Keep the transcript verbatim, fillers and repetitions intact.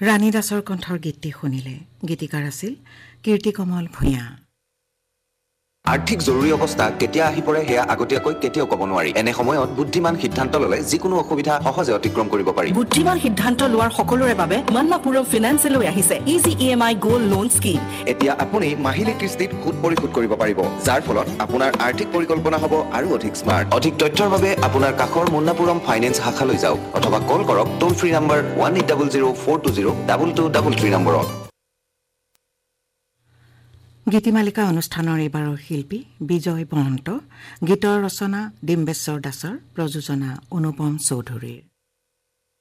ৰাণী দাসৰ কণ্ঠৰ গীতটি শুনিলে। গীতিকাৰ আছিল কীৰ্তিকমল ভূঞা। আৰ্থিক জৰুৰী অৱস্থা কেতিয়া আহি পৰে সেয়া আগতীয়াকৈ কেতিয়াও ক'ব নোৱাৰি। এনে সময়ত বুদ্ধিমান সিদ্ধান্ত ল'লে যিকোনো অসুবিধা সহজে অতিক্ৰম কৰিব পাৰি। বুদ্ধিমান সিদ্ধান্ত লোৱাৰ সকলোৰে বাবে মন্নাপুৰম ফিনান্সে লৈ আহিছে ইজি ই এম আই গোল্ড লোন স্কিম। এতিয়া আপুনি মাহিলী কিস্তিত সুদ পৰিশোধ কৰিব পাৰিব, যাৰ ফলত আপোনাৰ আৰ্থিক পৰিকল্পনা হ'ব আৰু অধিক স্মাৰ্ট। অধিক তথ্যৰ বাবে আপোনাৰ কাষৰ মন্নাপুৰম ফাইনেন্স শাখালৈ যাওক অথবা কল কৰক টোল free number one eight double zero' four two zero' double two double three নম্বৰত। গীতিমালিকা অনুষ্ঠানৰ এইবাৰৰ শিল্পী বিজয় মহন্ত, গীতৰ ৰচনা ডিম্বেশ্বৰ দাসৰ, প্ৰযোজনা অনুপম চৌধুৰীৰ।